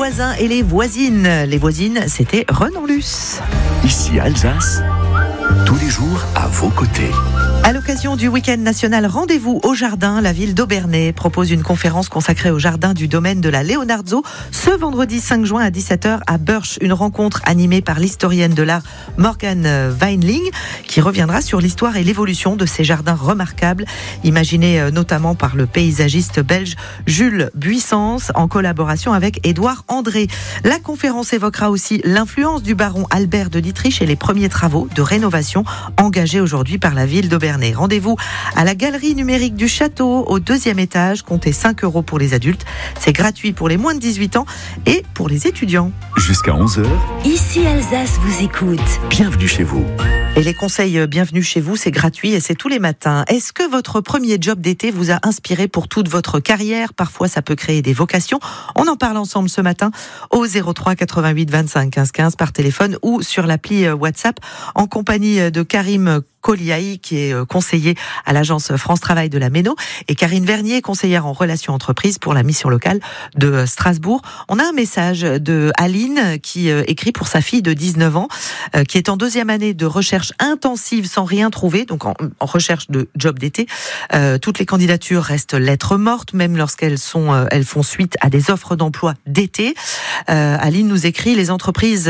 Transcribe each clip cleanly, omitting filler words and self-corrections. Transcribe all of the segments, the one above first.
voisins et les voisines. Les voisines, c'était Renan-Luce. Ici Alsace, tous les jours à vos côtés. À l'occasion du week-end national Rendez-vous au Jardin, la ville d'Aubernais propose une conférence consacrée au jardin du domaine de la Leonardo ce vendredi 5 juin à 17h à Burch. Une rencontre animée par l'historienne de l'art Morgane Weinling qui reviendra sur l'histoire et l'évolution de ces jardins remarquables, imaginés notamment par le paysagiste belge Jules Buissens en collaboration avec Édouard André. La conférence évoquera aussi l'influence du baron Albert de Dietrich et les premiers travaux de rénovation engagés aujourd'hui par la ville d'Aubernais. Rendez-vous à la galerie numérique du château au 2e étage. Comptez 5 € pour les adultes. C'est gratuit pour les moins de 18 ans et pour les étudiants. Jusqu'à 11h. Ici Alsace vous écoute. Bienvenue chez vous. Et les conseils bienvenue chez vous, c'est gratuit et c'est tous les matins. Est-ce que votre premier job d'été vous a inspiré pour toute votre carrière ? Parfois, ça peut créer des vocations. On en parle ensemble ce matin au 03 88 25 15 15 par téléphone ou sur l'appli WhatsApp en compagnie de Karim Koliaï, qui est conseiller à l'agence France Travail de la Méno, et Karine Vernier, conseillère en relations entreprises pour la mission locale de Strasbourg. On a un message de Aline qui écrit pour sa fille de 19 ans, qui est en 2e année de recherche intensive sans rien trouver, donc en recherche de job d'été. Toutes les candidatures restent lettres mortes, même lorsqu'elles elles font suite à des offres d'emploi d'été. Aline nous écrit: les entreprises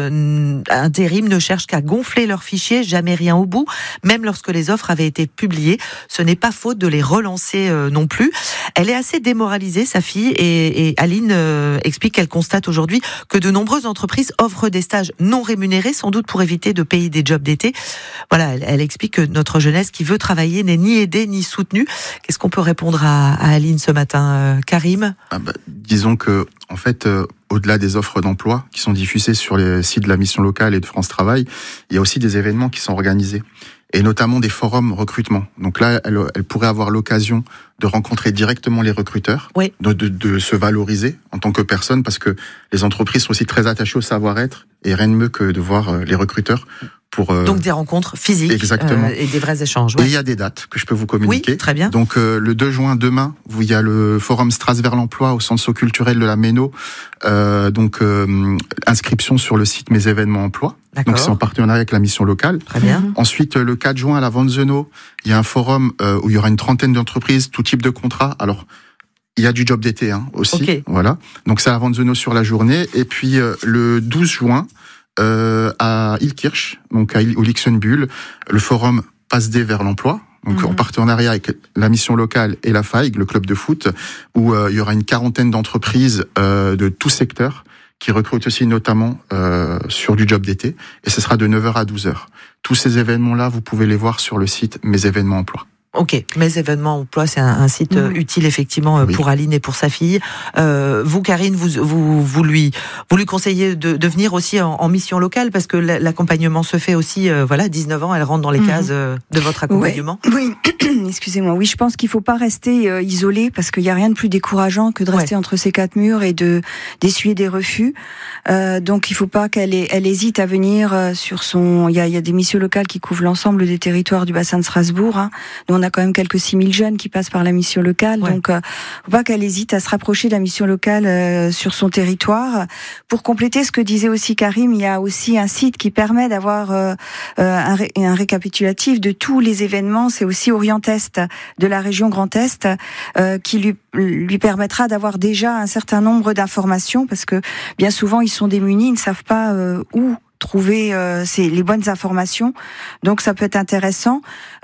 intérim ne cherchent qu'à gonfler leurs fichiers, jamais rien au bout. Même lorsque les offres avaient été publiées, ce n'est pas faute de les relancer non plus. Elle est assez démoralisée, sa fille, et Aline explique qu'elle constate aujourd'hui que de nombreuses entreprises offrent des stages non rémunérés, sans doute pour éviter de payer des jobs d'été. Voilà, elle explique que notre jeunesse qui veut travailler n'est ni aidée ni soutenue. Qu'est-ce qu'on peut répondre à Aline ce matin, Karim ? Disons que, en fait, au-delà des offres d'emploi qui sont diffusées sur les sites de la mission locale et de France Travail, il y a aussi des événements qui sont organisés, et notamment des forums recrutement. Donc là, elle pourrait avoir l'occasion de rencontrer directement les recruteurs, oui. de se valoriser en tant que personne, parce que les entreprises sont aussi très attachées au savoir-être, et rien de mieux que de voir les recruteurs pour... Donc des rencontres physiques et des vrais échanges. Ouais. Et il y a des dates que je peux vous communiquer. Oui, très bien. Donc le 2 juin, demain, il y a le forum Stras vers l'emploi au centre socio-culturel de la Méno. Inscription sur le site Mes événements emploi. D'accord. Donc c'est en partenariat avec la mission locale. Très bien. Ensuite, le 4 juin à la Vanzeno, il y a un forum où il y aura une trentaine d'entreprises, tout type de contrat. Alors, il y a du job d'été aussi. Okay. Voilà. Donc c'est à Vanzeno sur la journée. Et puis le 12 juin, à Ilkirch, donc au Luxembourg, le forum Passe-D vers l'emploi. Donc en partenariat avec la mission locale et la FAIG, le club de foot, où il y aura une quarantaine d'entreprises de tout secteur qui recrutent aussi notamment sur du job d'été, et ce sera de 9h à 12h. Tous ces événements-là, vous pouvez les voir sur le site Mes événements emploi. Ok, Mes événements emploi, c'est un site utile effectivement pour Aline et pour sa fille. Vous, Karine, vous lui conseillez de venir aussi en mission locale, parce que l'accompagnement se fait aussi. 19 ans, elle rentre dans les cases de votre accompagnement. Oui. Excusez-moi. Oui, je pense qu'il faut pas rester isolé, parce qu'il y a rien de plus décourageant que de rester entre ces 4 murs et d'essuyer des refus. Donc il faut pas qu'elle hésite à venir sur son. Il y a des missions locales qui couvrent l'ensemble des territoires du bassin de Strasbourg. Nous, on a quand même quelques 6000 jeunes qui passent par la mission locale, donc faut pas qu'elle hésite à se rapprocher de la mission locale sur son territoire. Pour compléter ce que disait aussi Karim, il y a aussi un site qui permet d'avoir un récapitulatif de tous les événements. C'est aussi Orient-Est de la région Grand Est qui lui permettra d'avoir déjà un certain nombre d'informations, parce que bien souvent ils sont démunis, ils ne savent pas où trouver les bonnes informations. Donc ça peut être intéressant.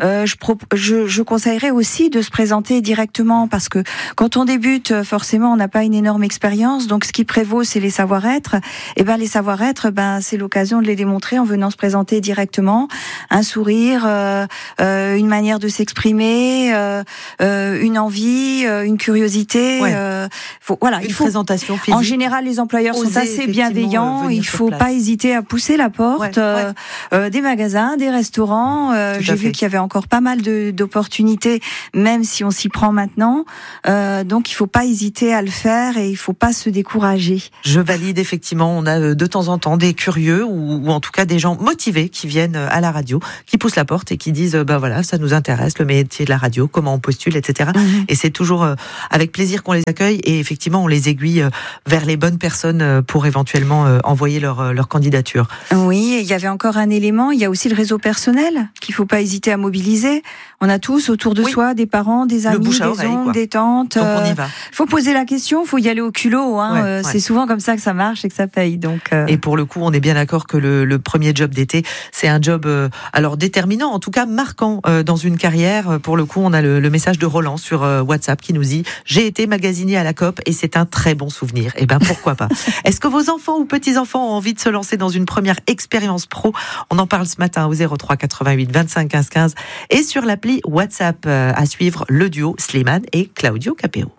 Je conseillerais aussi de se présenter directement, parce que quand on débute, forcément on n'a pas une énorme expérience, donc ce qui prévaut c'est les savoir-être. Et les savoir-être, c'est l'occasion de les démontrer en venant se présenter directement. Un sourire, une manière de s'exprimer, une envie, une curiosité. Une présentation physique. En général, les employeurs sont assez bienveillants. Il faut pas hésiter à pousser pousser la porte des magasins, des restaurants. J'ai vu qu'il y avait encore pas mal d'opportunités, même si on s'y prend maintenant. Donc il faut pas hésiter à le faire et il faut pas se décourager. Je valide, effectivement. On a de temps en temps des curieux ou en tout cas des gens motivés qui viennent à la radio, qui poussent la porte et qui disent voilà, ça nous intéresse, le métier de la radio, comment on postule, etc. Et c'est toujours avec plaisir qu'on les accueille et effectivement on les aiguille vers les bonnes personnes pour éventuellement envoyer leur candidature. Oui, il y avait encore un élément, il y a aussi le réseau personnel qu'il faut pas hésiter à mobiliser. On a tous autour de soi des parents, des amis, des oncles, des tantes. Donc on y va. Faut poser la question, faut y aller au culot. C'est souvent comme ça que ça marche et que ça paye. Donc. Et pour le coup, on est bien d'accord que le premier job d'été, c'est un job alors déterminant, en tout cas marquant dans une carrière. Pour le coup, on a le message de Roland sur WhatsApp qui nous dit « J'ai été magasinier à la COP et c'est un très bon souvenir. » Eh ben pourquoi pas. Est-ce que vos enfants ou petits-enfants ont envie de se lancer dans une première expérience pro ? On en parle ce matin au 03 88 25 15 15 et sur l'appli WhatsApp à suivre le duo Slimane et Claudio Capéo.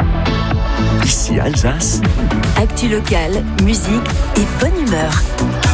Ici Alsace. Actu locale, musique et bonne humeur.